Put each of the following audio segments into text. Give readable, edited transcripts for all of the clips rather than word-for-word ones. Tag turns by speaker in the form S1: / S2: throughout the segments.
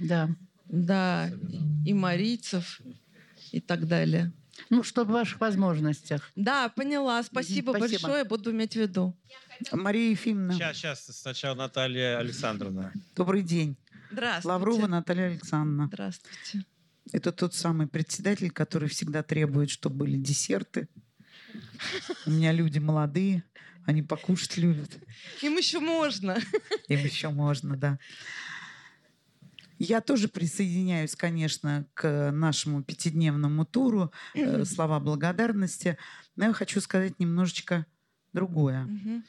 S1: Да.
S2: Да, и марийцев, и так далее.
S1: Ну, что в ваших возможностях.
S2: Да, поняла. Спасибо большое, буду иметь в виду.
S3: Мария Ефимовна.
S4: Сейчас. Сначала Наталья Александровна.
S3: Добрый день.
S2: Здравствуйте.
S3: Лаврова Наталья Александровна.
S2: Здравствуйте.
S3: Это тот самый председатель, который всегда требует, чтобы были десерты. У меня люди молодые, они покушать любят.
S2: Им еще можно.
S3: Им еще можно, да. Я тоже присоединяюсь, конечно, к нашему пятидневному туру. Слова благодарности. Но я хочу сказать немножечко другое.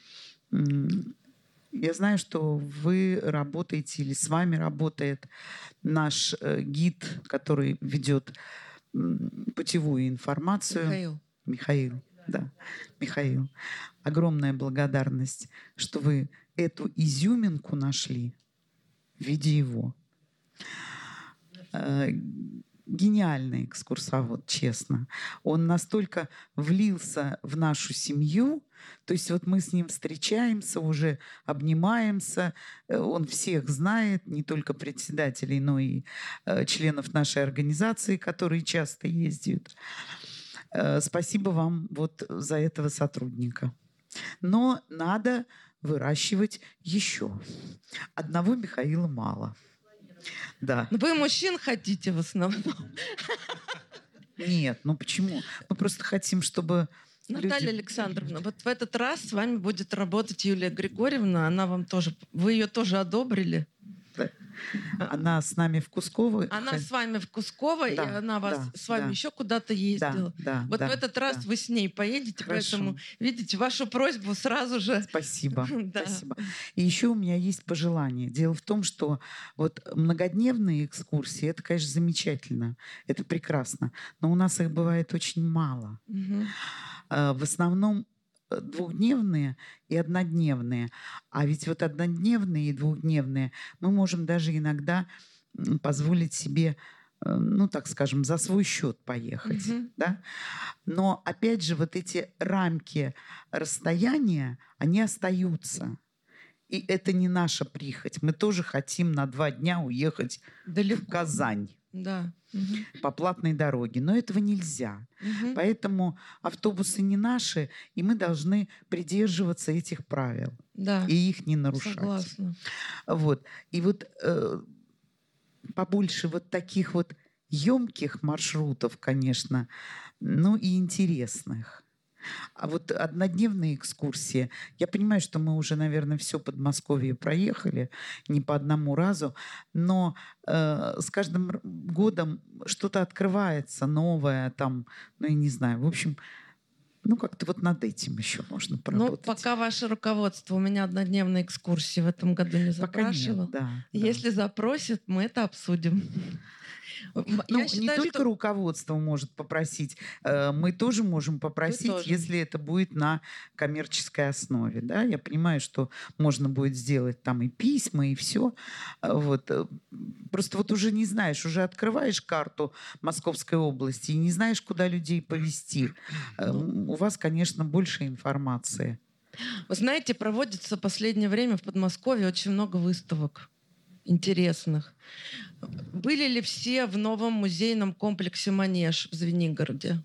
S3: Я знаю, что вы работаете или с вами работает наш гид, который ведет путевую информацию. Михаил. Да, Михаил. Огромная благодарность, что вы эту изюминку нашли в виде его. Гениальный экскурсовод, честно. Он настолько влился в нашу семью, то есть вот мы с ним встречаемся, уже обнимаемся, он всех знает, не только председателей, но и членов нашей организации, которые часто ездят. Спасибо вам вот за этого сотрудника. Но надо выращивать еще. Одного Михаила мало. Да.
S2: Вы мужчин хотите в основном?
S3: Нет, ну почему? Мы просто хотим, чтобы...
S2: Наталья Александровна, вот в этот раз с вами будет работать Юлия Григорьевна. Она вам тоже... Вы ее тоже одобрили?
S3: Да. Она с нами в Кусково.
S2: Она с вами в Кусково, да, и она с вами еще куда-то ездила.
S3: В
S2: этот раз вы с ней поедете, хорошо. Поэтому, видите, вашу просьбу сразу же...
S3: Спасибо. Спасибо. И еще у меня есть пожелание. Дело в том, что вот многодневные экскурсии, это, конечно, замечательно, это прекрасно, но у нас их бывает очень мало. В основном двухдневные и однодневные. А ведь вот однодневные и двухдневные мы можем даже иногда позволить себе, ну, так скажем, за свой счет поехать. Да? Но, опять же, вот эти рамки расстояния, они остаются. И это не наша прихоть. Мы тоже хотим на 2 дня уехать в Казань.
S2: Да.
S3: По платной дороге. Но этого нельзя. Поэтому автобусы не наши, и мы должны придерживаться этих правил.
S2: Да.
S3: И их не нарушать.
S2: Согласна.
S3: Вот. И вот побольше вот таких вот емких маршрутов, конечно, ну и интересных. А вот однодневные экскурсии, я понимаю, что мы уже, наверное, все Подмосковье проехали, не по одному разу, но с каждым годом что-то открывается новое, там, ну, я не знаю, в общем, ну, как-то вот над этим еще можно поработать.
S2: Ну, пока ваше руководство у меня однодневные экскурсии в этом году не запрашивало.
S3: Пока нет, да.
S2: Если запросит, мы это обсудим.
S3: Ну, не только руководство может попросить, мы тоже можем попросить, если это будет на коммерческой основе. Да? Я понимаю, что можно будет сделать там и письма, и все. Вот. Просто вот уже не знаешь, уже открываешь карту Московской области и не знаешь, куда людей повезти. У вас, конечно, больше информации.
S2: Вы знаете, проводится в последнее время в Подмосковье очень много выставок интересных. Были ли все в новом музейном комплексе «Манеж» в Звенигороде?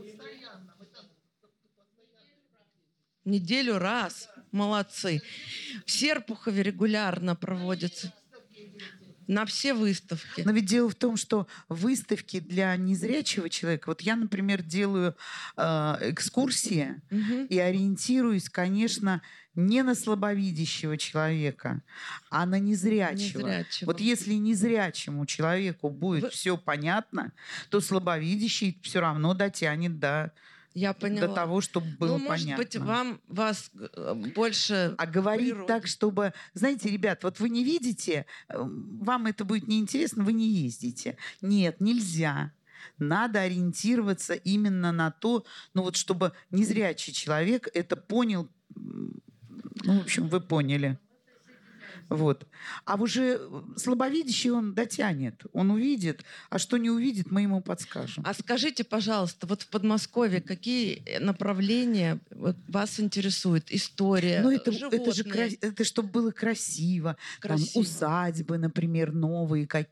S2: Неделю раз. Молодцы. В Серпухове регулярно проводятся. На все выставки.
S3: Но ведь дело в том, что выставки для незрячего человека... Вот я, например, делаю экскурсии и ориентируюсь, конечно, не на слабовидящего человека, а на незрячего. Вот если незрячему человеку будет все понятно, то слабовидящий все равно дотянет до того, чтобы было понятно.
S2: Может быть, вас больше...
S3: А говорить так, чтобы... Знаете, ребят, вот вы не видите, вам это будет неинтересно, вы не ездите. Нет, нельзя. Надо ориентироваться именно на то, ну вот чтобы незрячий человек это понял. Ну, в общем, вы поняли. Вот. А уже слабовидящий он дотянет, он увидит, а что не увидит, мы ему подскажем.
S2: А скажите, пожалуйста, вот в Подмосковье какие направления вас интересуют? История,
S3: ну,
S2: животные?
S3: Это чтобы было красиво. Там усадьбы, например, новые